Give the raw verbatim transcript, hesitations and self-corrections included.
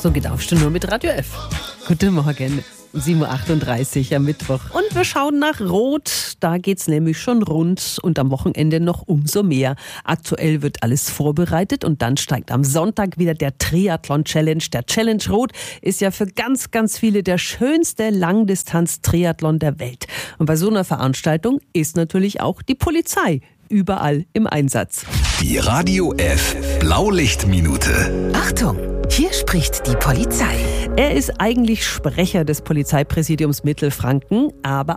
So geht Aufstehen nur mit Radio F. Guten Morgen. sieben Uhr achtunddreißig am Mittwoch. Und wir schauen nach Rot. Da geht's nämlich schon rund und am Wochenende noch umso mehr. Aktuell wird alles vorbereitet und dann steigt am Sonntag wieder der Triathlon-Challenge. Der Challenge Rot ist ja für ganz, ganz viele der schönste Langdistanz-Triathlon der Welt. Und bei so einer Veranstaltung ist natürlich auch die Polizei überall im Einsatz. Die Radio F Blaulichtminute. Achtung, hier spricht die Polizei. Er ist eigentlich Sprecher des Polizeipräsidiums Mittelfranken, aber